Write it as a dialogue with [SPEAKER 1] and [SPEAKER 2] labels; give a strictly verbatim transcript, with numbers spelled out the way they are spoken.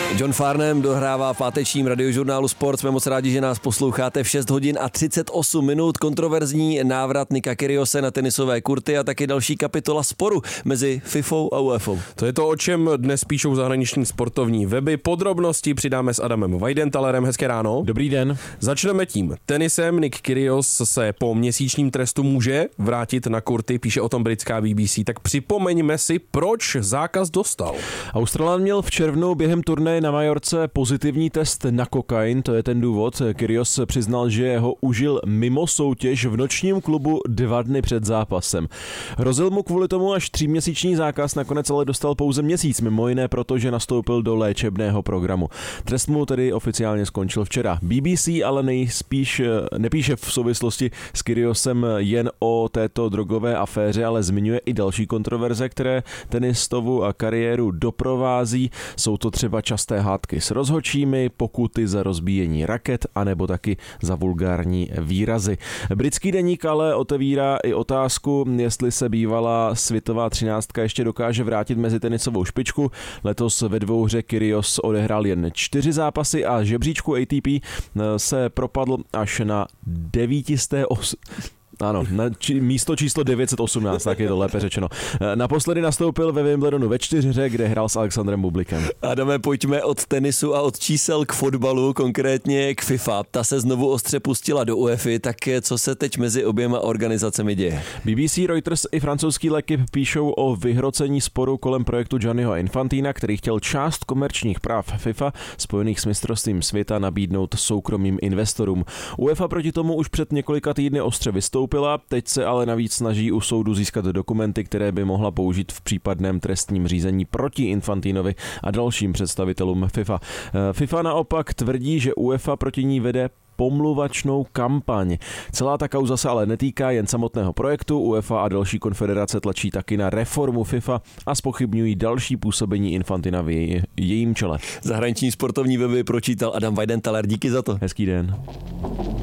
[SPEAKER 1] John Farnham dohrává v pátečním radiožurnálu Sport. Jsme moc rádi, že nás posloucháte v šest hodin a třicet osm minut. Kontroverzní návrat Nika Kyrgiose na tenisové kurty a taky další kapitola sporu mezi FIFou a UEFou.
[SPEAKER 2] To je to, o čem dnes píšou zahraniční sportovní weby. Podrobnosti přidáme s Adamem Weidenthalerem. Hezké ráno.
[SPEAKER 3] Dobrý den.
[SPEAKER 2] Začneme tím. Tenisem Nick Kyrgios se po měsíčním trestu může vrátit na kurty, píše o tom britská B B C. Tak připomeňme si, proč zákaz dostal.
[SPEAKER 3] Australan měl v červnu během turnaje na Majorce pozitivní test na kokain, to je ten důvod. Kyrgios přiznal, že ho užil mimo soutěž v nočním klubu dva dny před zápasem. Hrozil mu kvůli tomu až tříměsíční zákaz, nakonec ale dostal pouze měsíc, mimo jiné proto, že nastoupil do léčebného programu. Trest mu tedy oficiálně skončil včera. B B C ale nejspíš nepíše v souvislosti s Kyrgiosem jen o této drogové aféře, ale zmiňuje i další kontroverze, které tenistovu kariéru doprovází. Jsou to třeba časté hádky s rozhodčími, pokuty za rozbíjení raket anebo taky za vulgární výrazy. Britský deník ale otevírá i otázku, jestli se bývalá světová třináctka ještě dokáže vrátit mezi tenisovou špičku. Letos ve dvouhře Kyrgios odehrál jen čtyři zápasy a žebříčku A T P se propadl až na devítisté os... Ano, na či, místo číslo devět set osmnáct, tak je to lépe řečeno. Naposledy nastoupil ve Wimbledonu ve čtyřhře, kde hrál s Alexandrem Bublikem.
[SPEAKER 1] Adame, pojďme od tenisu a od čísel k fotbalu, konkrétně k FIFA. Ta se znovu ostře pustila do UEFA, tak co se teď mezi oběma organizacemi děje?
[SPEAKER 3] B B C, Reuters i francouzský L'Équipe píšou o vyhrocení sporu kolem projektu Gianniho Infantina, který chtěl část komerčních práv FIFA spojených s mistrovstvím světa nabídnout soukromým investorům. UEFA proti tomu už před několika týdny ostře vystoupila. Teď se ale navíc snaží u soudu získat dokumenty, které by mohla použít v případném trestním řízení proti Infantinovi a dalším představitelům FIFA. FIFA naopak tvrdí, že UEFA proti ní vede pomluvačnou kampaň. Celá ta kauza se ale netýká jen samotného projektu. UEFA a další konfederace tlačí taky na reformu FIFA a zpochybňují další působení Infantina v jej, jejím čele.
[SPEAKER 1] Zahraniční sportovní weby pročítal Adam Weidenthaler. Díky za to.
[SPEAKER 3] Hezký den.